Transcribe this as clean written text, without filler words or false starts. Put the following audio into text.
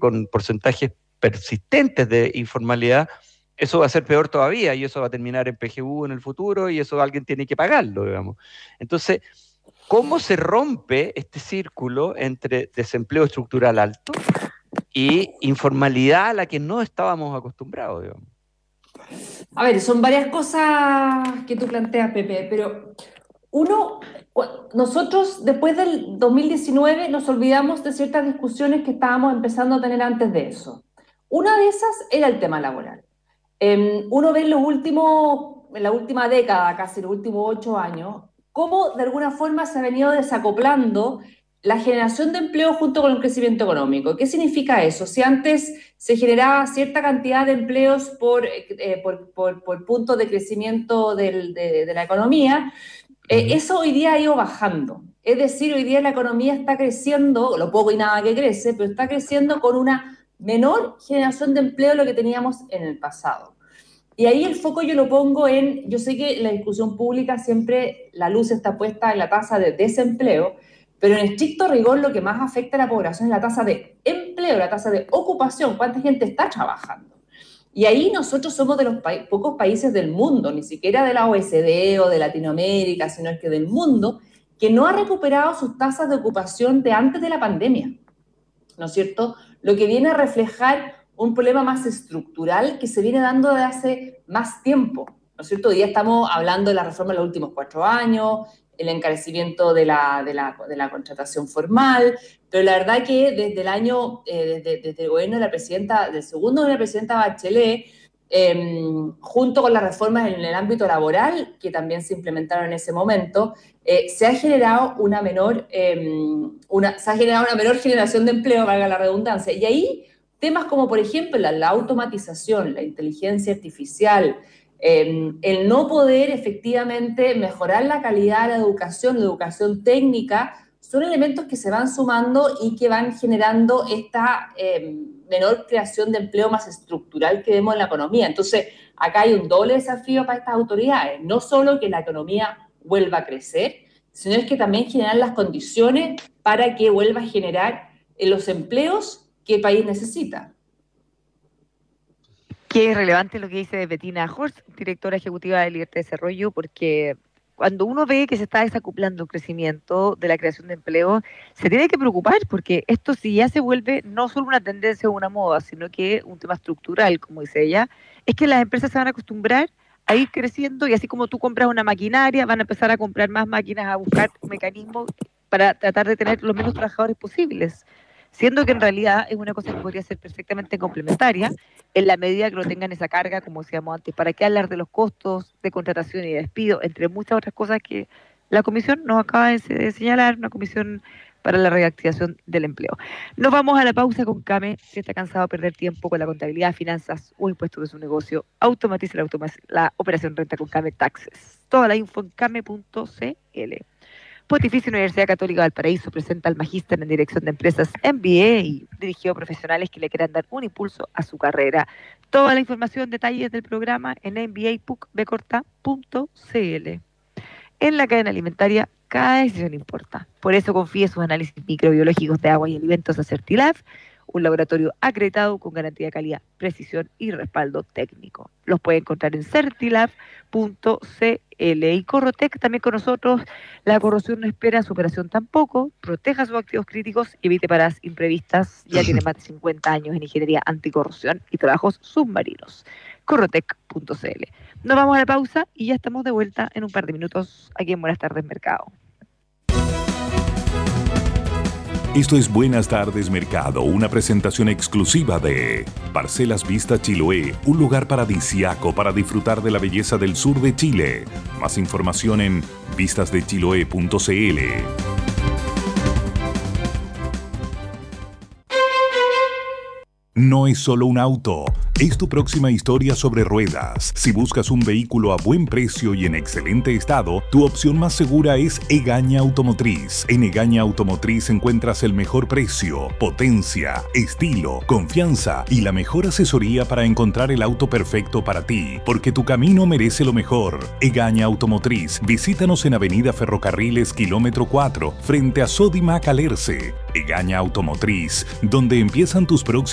con porcentajes persistentes de informalidad, eso va a ser peor todavía y eso va a terminar en PGU en el futuro y eso alguien tiene que pagarlo, digamos. Entonces, ¿cómo se rompe este círculo entre desempleo estructural alto y informalidad a la que no estábamos acostumbrados, digamos? A ver, son varias cosas que tú planteas, Pepe, pero uno, nosotros después del 2019 nos olvidamos de ciertas discusiones que estábamos empezando a tener antes de eso. Una de esas era el tema laboral. Uno ve en la última década, casi los últimos 8 años, cómo de alguna forma se ha venido desacoplando la generación de empleo junto con el crecimiento económico. ¿Qué significa eso? Si antes se generaba cierta cantidad de empleos por puntos de crecimiento de la economía, eso hoy día ha ido bajando. Es decir, hoy día la economía está creciendo, lo poco y nada que crece, pero está creciendo con una menor generación de empleo de lo que teníamos en el pasado. Y ahí el foco yo lo pongo yo sé que en la discusión pública siempre la luz está puesta en la tasa de desempleo, pero en estricto rigor lo que más afecta a la población es la tasa de empleo, la tasa de ocupación, cuánta gente está trabajando. Y ahí nosotros somos de los pocos países del mundo, ni siquiera de la OECD o de Latinoamérica, sino que del mundo, que no ha recuperado sus tasas de ocupación de antes de la pandemia, ¿no es cierto? Lo que viene a reflejar un problema más estructural que se viene dando desde hace más tiempo, ¿no es cierto? Hoy día estamos hablando de la reforma de los últimos 4 años, el encarecimiento de la contratación formal, pero la verdad que desde el año, desde el gobierno de la presidenta, del segundo de la presidenta Bachelet, junto con las reformas en el ámbito laboral, que también se implementaron en ese momento, se ha generado una menor generación de empleo, valga la redundancia, y ahí temas como, por ejemplo, la automatización, la inteligencia artificial, el no poder efectivamente mejorar la calidad de la educación técnica, son elementos que se van sumando y que van generando esta menor creación de empleo más estructural que vemos en la economía. Entonces, acá hay un doble desafío para estas autoridades, no solo que la economía vuelva a crecer, sino es que también generar las condiciones para que vuelva a generar los empleos que el país necesita. Qué relevante lo que dice Bettina Horst, directora ejecutiva de Libertad de Desarrollo, porque cuando uno ve que se está desacoplando el crecimiento de la creación de empleo, se tiene que preocupar, porque esto sí ya se vuelve no solo una tendencia o una moda, sino que un tema estructural, como dice ella, es que las empresas se van a acostumbrar a ir creciendo y así como tú compras una maquinaria, van a empezar a comprar más máquinas, a buscar mecanismos para tratar de tener los menos trabajadores posibles, siendo que en realidad es una cosa que podría ser perfectamente complementaria en la medida que no tengan esa carga, como decíamos antes. ¿Para qué hablar de los costos de contratación y de despido, entre muchas otras cosas que la comisión nos acaba de señalar, una comisión para la reactivación del empleo? Nos vamos a la pausa con Came. Si está cansado de perder tiempo con la contabilidad, finanzas o impuestos de su negocio, automatice la operación renta con Came Taxes. Toda la info en came.cl. Pontificia Universidad Católica Valparaíso presenta al Magíster en Dirección de Empresas MBA y dirigido a profesionales que le quieran dar un impulso a su carrera. Toda la información, detalles del programa en mbapucbcorta.cl. En la cadena alimentaria, cada decisión importa. Por eso confíe sus análisis microbiológicos de agua y alimentos a Certilab, un laboratorio acreditado con garantía de calidad, precisión y respaldo técnico. Los puede encontrar en certilab.cl. Y Corrotec también con nosotros. La corrosión no espera, su operación tampoco. Proteja sus activos críticos y evite paradas imprevistas. Ya tiene más de 50 años en ingeniería anticorrosión y trabajos submarinos. Corrotec.cl. Nos vamos a la pausa y ya estamos de vuelta en un par de minutos aquí en Buenas Tardes Mercado. Esto es Buenas Tardes Mercado, una presentación exclusiva de Parcelas Vista Chiloé, un lugar paradisíaco para disfrutar de la belleza del sur de Chile. Más información en vistasdechiloé.cl. No es solo un auto, es tu próxima historia sobre ruedas. Si buscas un vehículo a buen precio y en excelente estado, tu opción más segura es Egaña Automotriz. En Egaña Automotriz encuentras el mejor precio, potencia, estilo, confianza y la mejor asesoría para encontrar el auto perfecto para ti, porque tu camino merece lo mejor. Egaña Automotriz, visítanos en Avenida Ferrocarriles, kilómetro 4, frente a Sodimac Alerce. Egaña Automotriz, donde empiezan tus próximos